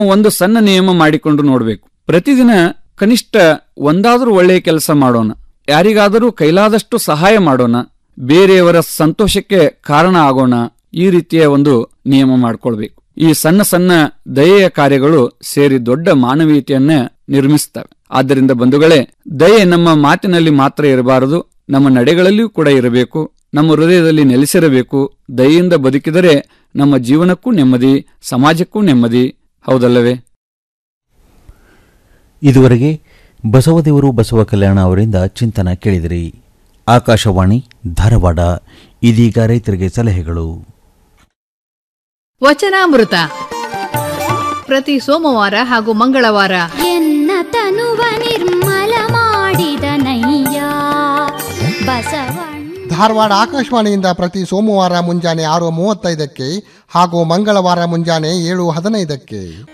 ಒಂದು ಸಣ್ಣ ನಿಯಮ ಮಾಡಿಕೊಂಡು ನೋಡಬೇಕು. ಪ್ರತಿದಿನ ಕನಿಷ್ಠ ಒಂದಾದರೂ ಒಳ್ಳೆಯ ಕೆಲಸ ಮಾಡೋಣ, ಯಾರಿಗಾದರೂ ಕೈಲಾದಷ್ಟು ಸಹಾಯ ಮಾಡೋಣ, ಬೇರೆಯವರ ಸಂತೋಷಕ್ಕೆ ಕಾರಣ ಆಗೋಣ. ಈ ರೀತಿಯ ಒಂದು ನಿಯಮ ಮಾಡಿಕೊಳ್ಬೇಕು. ಈ ಸಣ್ಣ ಸಣ್ಣ ದಯೆಯ ಕಾರ್ಯಗಳು ಸೇರಿ ದೊಡ್ಡ ಮಾನವೀಯತೆಯನ್ನ ನಿರ್ಮಿಸ್ತವೆ. ಆದ್ದರಿಂದ ಬಂಧುಗಳೇ, ದಯೆ ನಮ್ಮ ಮಾತಿನಲ್ಲಿ ಮಾತ್ರ ಇರಬಾರದು, ನಮ್ಮ ನಡೆಗಳಲ್ಲಿಯೂ ಕೂಡ ಇರಬೇಕು, ನಮ್ಮ ಹೃದಯದಲ್ಲಿ ನೆಲೆಸಿರಬೇಕು. ದಯೆಯಿಂದ ಬದುಕಿದರೆ ನಮ್ಮ ಜೀವನಕ್ಕೂ ನೆಮ್ಮದಿ, ಸಮಾಜಕ್ಕೂ ನೆಮ್ಮದಿ. ಹೌದಲ್ಲವೇ? ಇದುವರೆಗೆ ಬಸವದೇವರು ಬಸವ ಕಲ್ಯಾಣ ಅವರಿಂದ ಚಿಂತನ ಕೇಳಿದಿರಿ. ಆಕಾಶವಾಣಿ ಧಾರವಾಡ. ಇದೀಗ ರೈತರಿಗೆ ಸಲಹೆಗಳು. ವಚನಾಮೃತ ಪ್ರತಿ ಸೋಮವಾರ ಹಾಗೂ ಮಂಗಳವಾರ. ಎನ್ನ ತನುವ ನಿರ್ಮಲ ಮಾಡಿದ ನಯ್ಯ ಬಸವಣ್ಣ. ಧಾರವಾಡ ಆಕಾಶವಾಣಿಯಿಂದ ಪ್ರತಿ ಸೋಮವಾರ ಮುಂಜಾನೆ 6:35 ಹಾಗೂ ಮಂಗಳವಾರ ಮುಂಜಾನೆ 7:15.